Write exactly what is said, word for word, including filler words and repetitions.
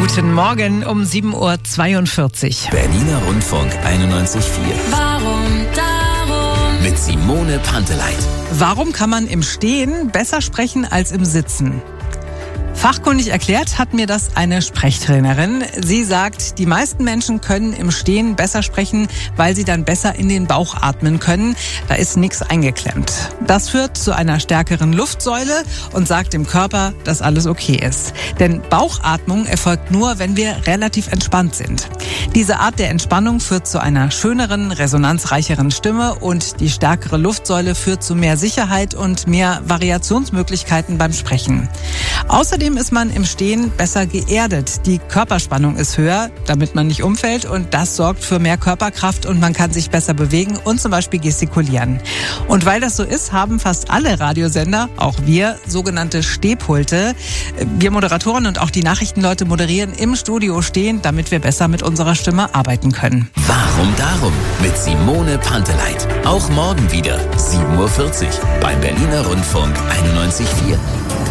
Guten Morgen um sieben Uhr zweiundvierzig. Berliner Rundfunk einundneunzig Komma vier. Warum darum? Mit Simone Panteleit. Warum kann man im Stehen besser sprechen als im Sitzen? Fachkundig erklärt hat mir das eine Sprechtrainerin. Sie sagt, die meisten Menschen können im Stehen besser sprechen, weil sie dann besser in den Bauch atmen können. Da ist nichts eingeklemmt. Das führt zu einer stärkeren Luftsäule und sagt dem Körper, dass alles okay ist. Denn Bauchatmung erfolgt nur, wenn wir relativ entspannt sind. Diese Art der Entspannung führt zu einer schöneren, resonanzreicheren Stimme und die stärkere Luftsäule führt zu mehr Sicherheit und mehr Variationsmöglichkeiten beim Sprechen. Außerdem ist man im Stehen besser geerdet. Die Körperspannung ist höher, damit man nicht umfällt, und das sorgt für mehr Körperkraft und man kann sich besser bewegen und zum Beispiel gestikulieren. Und weil das so ist, haben fast alle Radiosender, auch wir, sogenannte Stehpulte. Wir Moderatoren und auch die Nachrichtenleute moderieren im Studio stehend, damit wir besser mit unserer Stimme arbeiten können. Warum darum? Mit Simone Panteleit. Auch morgen wieder sieben Uhr vierzig beim Berliner Rundfunk einundneunzig Komma vier.